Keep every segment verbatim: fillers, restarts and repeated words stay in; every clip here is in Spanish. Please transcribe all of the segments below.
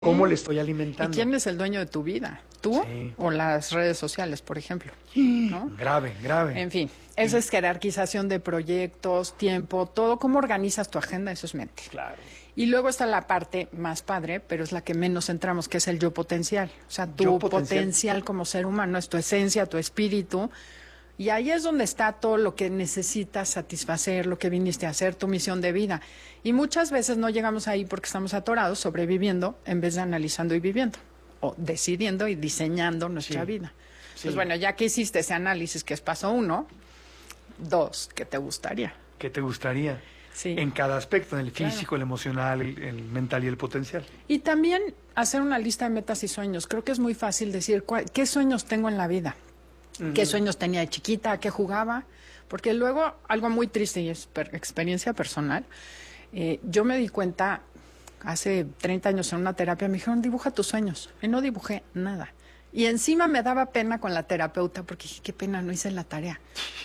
¿Cómo le estoy alimentando? ¿Y quién es el dueño de tu vida? ¿Tú Sí. o las redes sociales, por ejemplo? ¿No? Grave, grave. En fin, esa es jerarquización de proyectos, tiempo, todo. ¿Cómo organizas tu agenda? Eso es mente. Claro. Y luego está la parte más padre, pero es la que menos centramos, que es el yo potencial. O sea, tu Yo potencial. potencial. como ser humano, es tu esencia, tu espíritu. Y ahí es donde está todo lo que necesitas satisfacer, lo que viniste a hacer, tu misión de vida. Y muchas veces no llegamos ahí porque estamos atorados, sobreviviendo, en vez de analizando y viviendo. O decidiendo y diseñando nuestra Sí. vida. Sí. Pues bueno, ya que hiciste ese análisis, que es paso uno, dos, ¿qué te gustaría? ¿Qué te gustaría? Sí. En cada aspecto, en el Claro. físico, el emocional, el, el mental y el potencial. Y también hacer una lista de metas y sueños. Creo que es muy fácil decir cuál- qué sueños tengo en la vida, qué sueños tenía de chiquita, qué jugaba. Porque luego, algo muy triste y es per- experiencia personal, eh, yo me di cuenta hace treinta años en una terapia, me dijeron, dibuja tus sueños. Y no dibujé nada. Y encima me daba pena con la terapeuta porque dije, qué pena, no hice la tarea.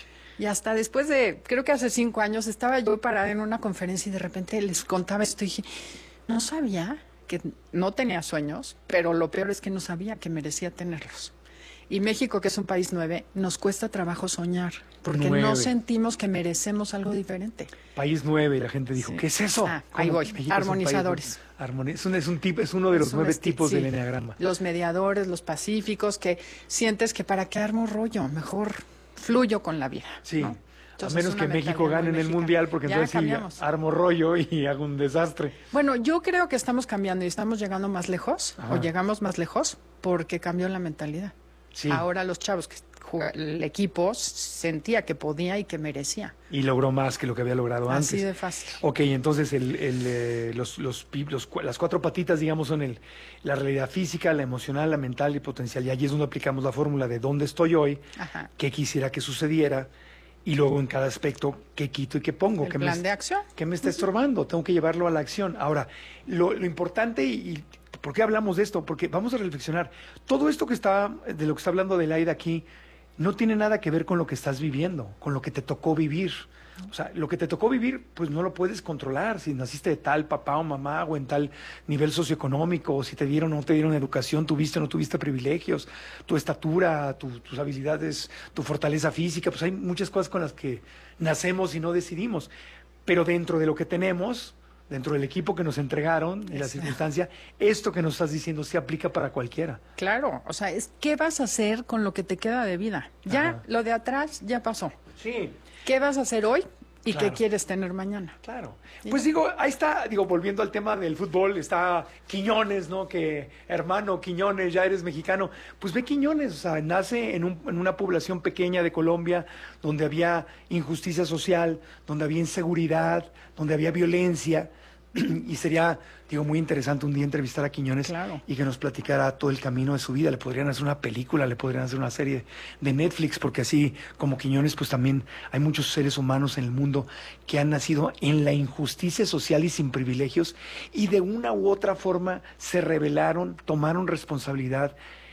Y hasta después de, creo que hace cinco años, estaba yo parada en una conferencia y de repente les contaba esto y dije, no sabía que no tenía sueños, pero lo peor es que no sabía que merecía tenerlos. Y México, que es un país nueve, nos cuesta trabajo soñar, porque Nueve. no sentimos que merecemos algo diferente. País nueve, y la gente dijo, Sí. ¿qué es eso? Ah, ¿Cómo ahí voy. que México es un país Armonizadores. nueve? Armoni- es, un, es, un tipo, es uno de los Es un nueve esti- tipos sí. del enneagrama. Los mediadores, los pacíficos, que sientes que para qué armo rollo, mejor fluyo con la vida. Sí. ¿no? A Entonces, menos es que una México mentalidad gane en muy el mexicana. mundial, porque Ya entonces sí, cambiamos. armo rollo y hago un desastre. Bueno, yo creo que estamos cambiando y estamos llegando más lejos, Ajá. o llegamos más lejos, porque cambió la mentalidad. Sí. Ahora los chavos que juega- el equipo sentía que podía y que merecía. Y logró más que lo que había logrado antes. Así de fácil. Ok, entonces el, el, eh, los, los, pi- los cua- las cuatro patitas, digamos, son el, la realidad física, la emocional, la mental y potencial. Y allí es donde aplicamos la fórmula de dónde estoy hoy, Ajá. qué quisiera que sucediera, y luego en cada aspecto qué quito y qué pongo. El qué plan me, de acción. ¿Qué me está estorbando? Tengo que llevarlo a la acción. Ahora, lo, lo importante y, y ¿por qué hablamos de esto? Porque vamos a reflexionar. Todo esto que está, de lo que está hablando Adelaida aquí, no tiene nada que ver con lo que estás viviendo, con lo que te tocó vivir. O sea, lo que te tocó vivir, pues no lo puedes controlar. Si naciste de tal papá o mamá, o en tal nivel socioeconómico, o si te dieron o no te dieron educación, tuviste o no tuviste privilegios, tu estatura, tu- tus habilidades, tu fortaleza física, pues hay muchas cosas con las que nacemos y no decidimos. Pero dentro de lo que tenemos, dentro del equipo que nos entregaron y la Exacto. circunstancia, esto que nos estás diciendo se aplica para cualquiera. Claro, o sea, es qué vas a hacer con lo que te queda de vida. Ya Ajá. lo de atrás ya pasó. Sí, ¿Qué vas a hacer hoy y Claro. qué quieres tener mañana? claro. Sí. Pues digo, ahí está, digo, volviendo al tema del fútbol, está Quiñones, ¿no? Que hermano Quiñones, ya eres mexicano. Pues ve Quiñones, o sea, nace en, un- en una población pequeña de Colombia, donde había injusticia social, donde había inseguridad, donde había violencia. Y sería, digo, muy interesante un día entrevistar a Quiñones Claro. y que nos platicara todo el camino de su vida. Le podrían hacer una película, le podrían hacer una serie de Netflix, porque así como Quiñones, pues también hay muchos seres humanos en el mundo que han nacido en la injusticia social y sin privilegios y de una u otra forma se rebelaron, tomaron responsabilidad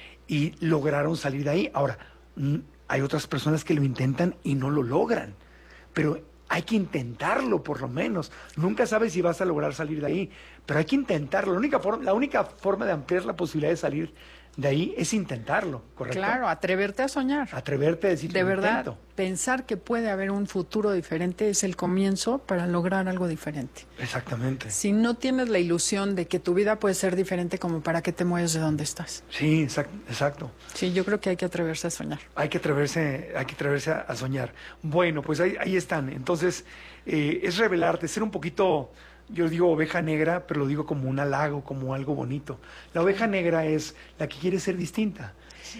y lograron salir de ahí. Ahora, mm, hay otras personas que lo intentan y no lo logran, pero hay que intentarlo por lo menos. Nunca sabes si vas a lograr salir de ahí, pero hay que intentarlo. La única forma, la única forma de ampliar la posibilidad de salir de ahí es intentarlo, ¿correcto? Claro, atreverte a soñar. Atreverte a decir, De "Lo verdad, intento". pensar que puede haber un futuro diferente es el comienzo para lograr algo diferente. Exactamente. Si no tienes la ilusión de que tu vida puede ser diferente, como para que te mueves de donde estás. Sí, exact- exacto. Sí, yo creo que hay que atreverse a soñar. Hay que atreverse, hay que atreverse a, a soñar. Bueno, pues ahí, ahí están. Entonces, eh, es revelarte, ser un poquito, yo digo oveja negra, pero lo digo como un halago, como algo bonito. La oveja negra es la que quiere ser distinta.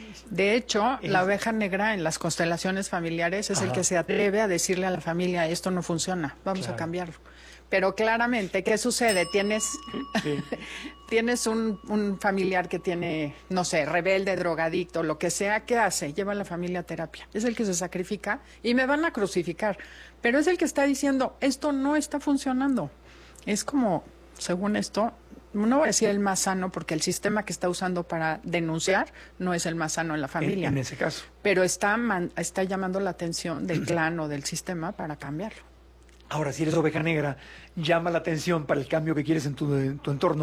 De hecho, Es- la oveja negra en las constelaciones familiares es el Ajá. que se atreve a decirle a la familia, esto no funciona, vamos Claro. a cambiarlo. Pero claramente, ¿qué sucede? Tienes, Sí. tienes un, un familiar que tiene, no sé, rebelde, drogadicto, lo que sea, ¿qué hace? Lleva a la familia a terapia. Es el que se sacrifica y me van a crucificar. Pero es el que está diciendo, esto no está funcionando. Es como, según esto, no voy a decir el más sano, porque el sistema que está usando para denunciar no es el más sano en la En, familia. en ese caso. Pero está, man- está llamando la atención del clan o del sistema para cambiarlo. Ahora, si eres oveja negra, llama la atención para el cambio que quieres en tu, en tu entorno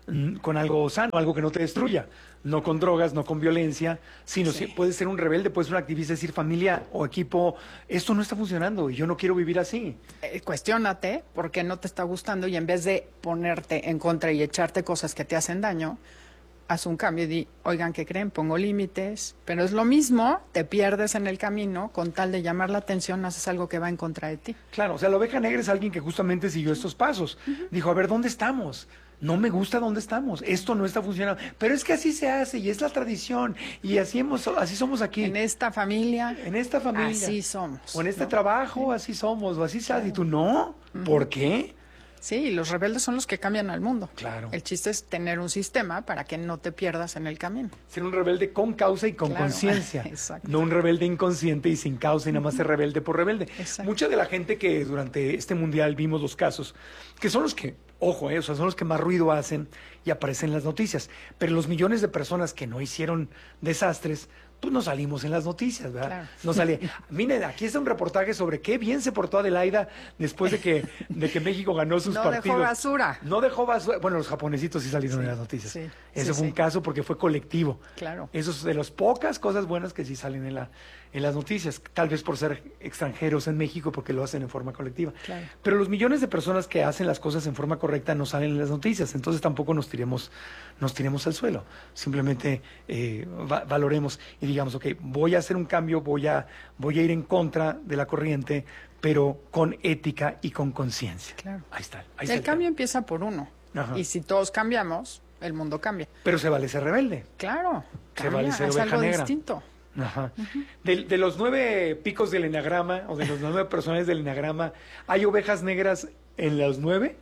mm, con algo sano, algo que no te destruya. No con drogas, no con violencia, sino Sí. si puedes ser un rebelde, puedes ser un activista, decir familia o equipo, esto no está funcionando y yo no quiero vivir así. Eh, cuestiónate por qué no te está gustando y en vez de ponerte en contra y echarte cosas que te hacen daño, haz un cambio y di, oigan, ¿qué creen? Pongo límites, pero es lo mismo, te pierdes en el camino, con tal de llamar la atención, haces algo que va en contra de ti. Claro, o sea, la oveja negra es alguien que justamente siguió estos pasos. Dijo, a ver, ¿dónde estamos? No me gusta dónde estamos. Esto no está funcionando. Pero es que así se hace y es la tradición. Y así hemos, así somos aquí. En esta familia, En esta familia. así somos. O en este ¿no? trabajo, así somos. O así se hace. Y tú, no. ¿Por qué? Sí, y los rebeldes son los que cambian al mundo. Claro. El chiste es tener un sistema para que no te pierdas en el camino. Ser un rebelde con causa y con Claro. conciencia. Exacto. No un rebelde inconsciente y sin causa y nada más ser rebelde por rebelde. Exacto. Mucha de la gente que durante este mundial vimos los casos, que son los que, ojo, eh, o sea, son los que más ruido hacen y aparecen en las noticias. Pero los millones de personas que no hicieron desastres, pues no salimos en las noticias, ¿verdad? Claro. No salía. Miren, aquí está un reportaje sobre qué bien se portó Adelaida después de que, de que México ganó sus No partidos. dejó basura. No dejó basura. Bueno, los japonesitos sí salieron Sí, en las noticias. sí, Ese sí, fue un sí. caso porque fue colectivo. Claro. Eso es de las pocas cosas buenas que sí salen en, la, en las noticias, tal vez por ser extranjeros en México, porque lo hacen en forma colectiva. Claro. Pero los millones de personas que hacen las cosas en forma correcta no salen en las noticias, entonces tampoco nos tiremos, nos tiremos al suelo. Simplemente eh, va- valoremos y digamos, ok, voy a hacer un cambio, voy a, voy a ir en contra de la corriente, pero con ética y con conciencia. Claro. Ahí está. Ahí está El el cambio tema. empieza por uno. Ajá. Y si todos cambiamos, el mundo cambia. Pero se vale ser rebelde. Claro, Se cambia, vale ser es oveja algo negra. distinto. Ajá. de, de los nueve picos del enagrama o de los nueve personajes del enagrama, ¿hay ovejas negras en los nueve?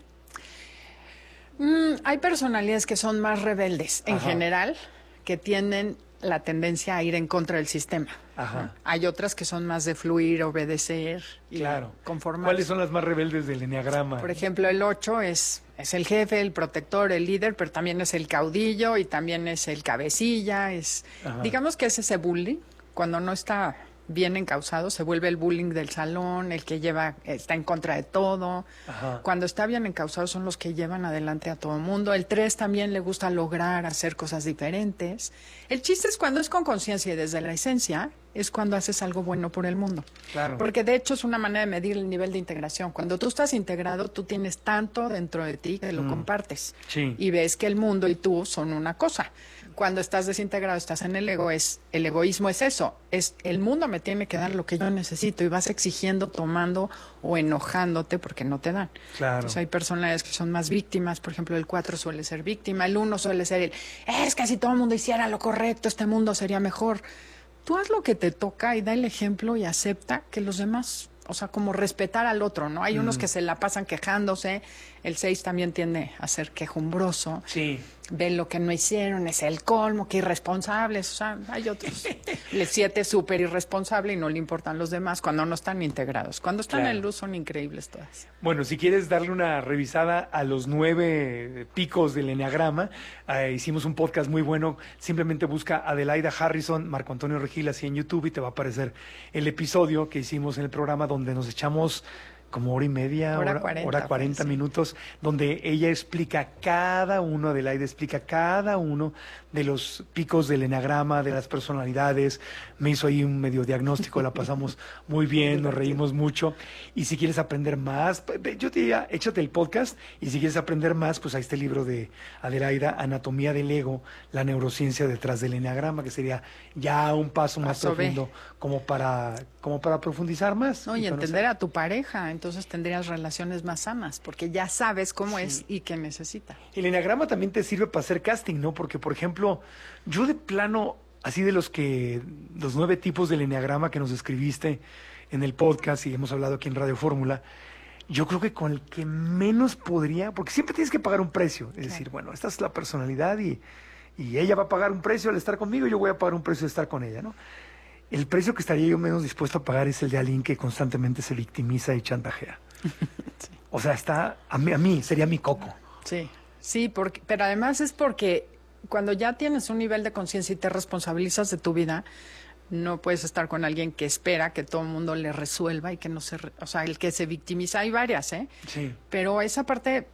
Mm, hay personalidades que son más rebeldes en Ajá. general, que tienen la tendencia a ir en contra del sistema. Ajá. Hay otras que son más de fluir, obedecer y Claro. conformarse. ¿Cuáles son las más rebeldes del enagrama? Por ejemplo, el ocho es, es el jefe, el protector, el líder, pero también es el caudillo y también es el cabecilla. Es, Ajá. digamos que es ese bullying, cuando no está bien encausado, se vuelve el bullying del salón, el que lleva, está en contra de todo. Ajá. Cuando está bien encausado son los que llevan adelante a todo el mundo. El tres también le gusta lograr hacer cosas diferentes. El chiste es cuando es con conciencia y desde la esencia, es cuando haces algo bueno por el mundo. Claro. Porque de hecho es una manera de medir el nivel de integración. Cuando tú estás integrado, tú tienes tanto dentro de ti que lo compartes. Sí. Y ves que el mundo y tú son una cosa. Cuando estás desintegrado, estás en el ego, es el egoísmo es eso, es el mundo me tiene que dar lo que yo necesito y vas exigiendo, tomando o enojándote porque no te dan. Claro. Entonces hay personalidades que son más víctimas, por ejemplo, el cuatro suele ser víctima, el uno suele ser el, es que si todo el mundo hiciera lo correcto, este mundo sería mejor. Tú haz lo que te toca y da el ejemplo y acepta que los demás, o sea, como respetar al otro, ¿no? Hay unos que se la pasan quejándose, el seis también tiende a ser quejumbroso. Sí. Ven lo que no hicieron, es el colmo, qué irresponsables, o sea, hay otros. El siete es súper irresponsable y no le importan los demás cuando no están integrados. Cuando están Claro. en luz son increíbles todas. Bueno, si quieres darle una revisada a los nueve picos del eneagrama, eh, hicimos un podcast muy bueno. Simplemente busca Adelaida Harrison, Marco Antonio Regil, así en YouTube y te va a aparecer el episodio que hicimos en el programa donde nos echamos como hora y media, Hora hora, cuarenta, hora cuarenta pues, sí. minutos, donde ella explica cada uno, Adelaida explica cada uno de los picos del enagrama, de las personalidades. Me hizo ahí un medio diagnóstico, la pasamos muy bien, nos reímos mucho. Y si quieres aprender más, pe- pe- yo te diría, échate el podcast. Y si quieres aprender más, pues ahí está el libro de Adelaida, Anatomía del Ego, la neurociencia detrás del enagrama, que sería ya un paso más Paso B. profundo como para, como para profundizar más. No, y conocer. entender a tu pareja, entonces tendrías relaciones más sanas, porque ya sabes cómo es y qué necesita. El enagrama también te sirve para hacer casting, ¿no? Porque, por ejemplo, yo de plano, así de los que, los nueve tipos del enagrama que nos escribiste en el podcast y hemos hablado aquí en Radio Fórmula, yo creo que con el que menos podría, porque siempre tienes que pagar un precio, es decir, bueno, esta es la personalidad y, y ella va a pagar un precio al estar conmigo y yo voy a pagar un precio al estar con ella, ¿no? El precio que estaría yo menos dispuesto a pagar es el de alguien que constantemente se victimiza y chantajea. Sí. O sea, está, a mí, a mí sería mi coco. Sí, sí, porque, pero además es porque cuando ya tienes un nivel de conciencia y te responsabilizas de tu vida, no puedes estar con alguien que espera que todo el mundo le resuelva y que no se, re- o sea, el que se victimiza, hay varias, ¿eh? Sí. Pero esa parte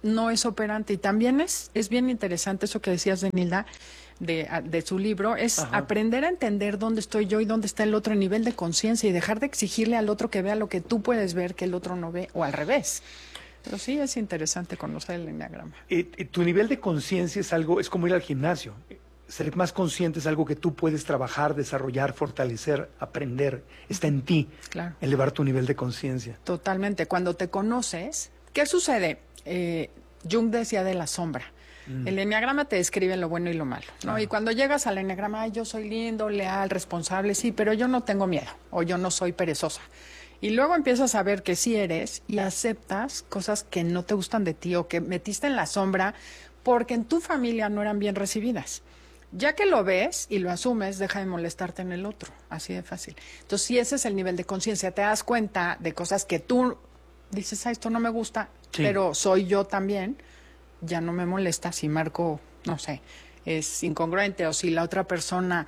no es operante. Y también es, es bien interesante eso que decías de Nilda, de, de su libro, es Ajá. aprender a entender dónde estoy yo y dónde está el otro, nivel de conciencia, y dejar de exigirle al otro que vea lo que tú puedes ver que el otro no ve, o al revés. Pero sí es interesante conocer el enneagrama. Eh, eh, tu nivel de conciencia es algo, es como ir al gimnasio. Ser más consciente es algo que tú puedes trabajar, desarrollar, fortalecer, aprender. Está en ti. Claro. Elevar tu nivel de conciencia. Totalmente. Cuando te conoces, ¿qué sucede? Eh, Jung decía de la sombra. Mm. El enneagrama te describe lo bueno y lo malo, ¿no? Ah. Y cuando llegas al enneagrama, ay, yo soy lindo, leal, responsable, sí, pero yo no tengo miedo, o yo no soy perezosa. Y luego empiezas a ver que sí eres y aceptas cosas que no te gustan de ti o que metiste en la sombra porque en tu familia no eran bien recibidas. Ya que lo ves y lo asumes, deja de molestarte en el otro, así de fácil. Entonces, si ese es el nivel de conciencia, te das cuenta de cosas que tú dices, ah, esto no me gusta, sí, pero soy yo también, ya no me molesta si Marco, no sé, es incongruente, o si la otra persona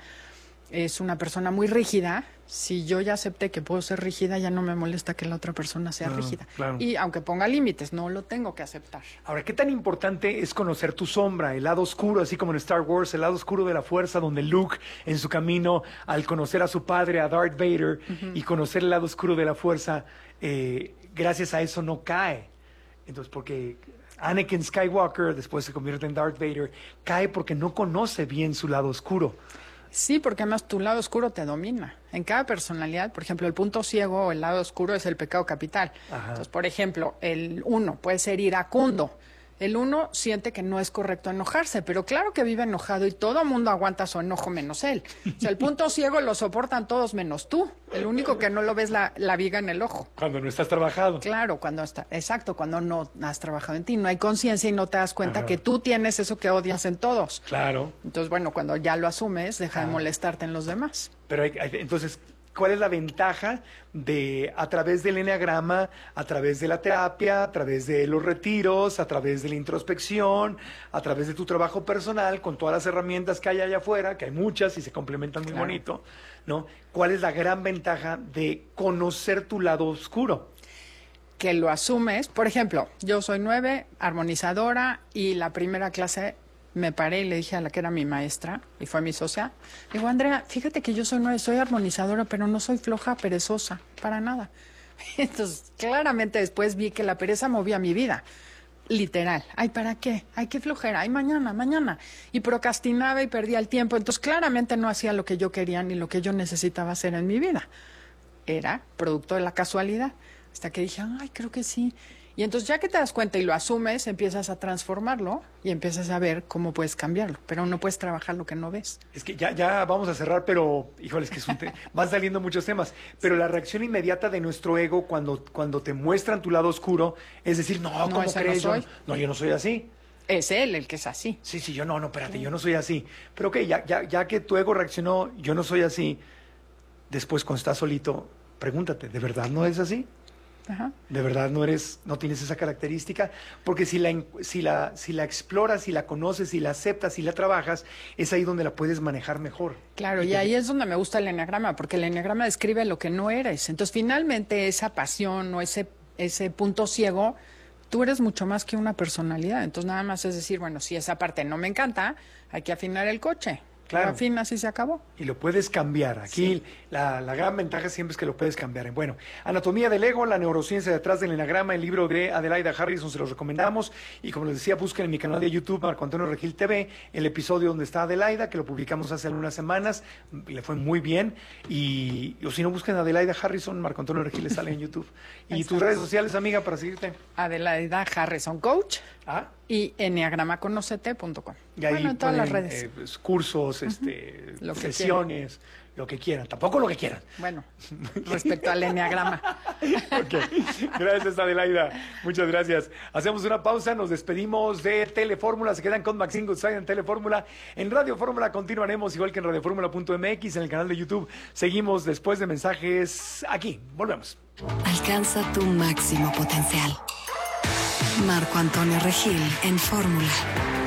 es una persona muy rígida. Si yo ya acepté que puedo ser rígida, ya no me molesta que la otra persona sea claro, rígida. Claro. Y aunque ponga límites, no lo tengo que aceptar. Ahora, ¿qué tan importante es conocer tu sombra, el lado oscuro, así como en Star Wars, el lado oscuro de la fuerza, donde Luke, en su camino, al conocer a su padre, a Darth Vader, uh-huh, y conocer el lado oscuro de la fuerza, eh, gracias a eso no cae? Entonces, porque Anakin Skywalker, después se convierte en Darth Vader, cae porque no conoce bien su lado oscuro. Sí, porque además tu lado oscuro te domina. En cada personalidad, por ejemplo, el punto ciego o el lado oscuro es el pecado capital. Ajá. Entonces, por ejemplo, el uno puede ser iracundo. El uno siente que no es correcto enojarse, pero claro que vive enojado y todo mundo aguanta su enojo menos él. O sea, el punto ciego lo soportan todos menos tú. El único que no lo ves la, la viga en el ojo. Cuando no estás trabajado. Claro, cuando está, exacto, cuando no has trabajado en ti. No hay conciencia y no te das cuenta Ajá. que tú tienes eso que odias en todos. Claro. Entonces, bueno, cuando ya lo asumes, deja ah. de molestarte en los demás. Pero hay, hay, entonces... ¿cuál es la ventaja de, a través del enneagrama, a través de la terapia, a través de los retiros, a través de la introspección, a través de tu trabajo personal, con todas las herramientas que hay allá afuera, que hay muchas y se complementan muy claro. bonito, ¿no? ¿Cuál es la gran ventaja de conocer tu lado oscuro? Que lo asumes. Por ejemplo, yo soy nueve, armonizadora, y la primera clase me paré y le dije a la que era mi maestra, y fue mi socia, digo, Andrea, fíjate que yo soy nueve, soy armonizadora, pero no soy floja, perezosa, para nada. Entonces, claramente después vi que la pereza movía mi vida, literal. Ay, ¿para qué? Ay, qué flojera, ay, mañana, mañana. Y procrastinaba y perdía el tiempo, entonces claramente no hacía lo que yo quería ni lo que yo necesitaba hacer en mi vida. Era producto de la casualidad, hasta que dije, ay, creo que sí. Y entonces ya que te das cuenta y lo asumes, empiezas a transformarlo y empiezas a ver cómo puedes cambiarlo, pero no puedes trabajar lo que no ves. Es que ya, ya vamos a cerrar, pero híjole, es que es un te- van saliendo muchos temas, pero la reacción inmediata de nuestro ego cuando, cuando te muestran tu lado oscuro es decir, no, ¿cómo no, crees? No, soy. Yo, no, yo no soy así. Es él el que es así. Sí, sí, yo no, no, espérate, yo no soy así. Pero ok, ya, ya, ya que tu ego reaccionó, yo no soy así, después cuando estás solito, pregúntate, ¿de verdad no es así? Ajá. ¿De verdad no eres, no tienes esa característica? Porque si la, si la, si la exploras, si la conoces, si la aceptas, si la trabajas, es ahí donde la puedes manejar mejor. Claro, y, y ahí es donde me gusta el enneagrama, porque el enneagrama describe lo que no eres. Entonces, finalmente, esa pasión o ese, ese punto ciego, tú eres mucho más que una personalidad. Entonces, nada más es decir, bueno, si esa parte no me encanta, hay que afinar el coche. Claro. Al fin así se acabó. Y lo puedes cambiar. Aquí sí. la, la gran ventaja siempre es que lo puedes cambiar. Bueno, Anatomía del Ego, la neurociencia detrás del enneagrama, el libro de Adelaida Harrison, se los recomendamos. Y como les decía, busquen en mi canal de YouTube, Marco Antonio Regil T V, el episodio donde está Adelaida, que lo publicamos hace algunas semanas. Le fue muy bien. Y o si no, busquen Adelaida Harrison, Marco Antonio Regil le sale en YouTube. ¿Y Exacto. tus redes sociales, amiga, para seguirte? Adelaida Harrison Coach. Ah. Y enneagramaconocete punto com. Y ahí bueno, en todas las redes. Eh, pues, cursos, uh-huh. este, lo sesiones, que lo que quieran. Tampoco lo que quieran. Bueno, respecto al enneagrama. Ok. Gracias, Adelaida. Muchas gracias. Hacemos una pausa, nos despedimos de Telefórmula. Se quedan con Maxine Goodside en Telefórmula. En Radio Fórmula continuaremos, igual que en radiofórmula punto m x, en el canal de YouTube. Seguimos después de mensajes aquí. Volvemos. Alcanza tu máximo potencial. Marco Antonio Regil en Fórmula.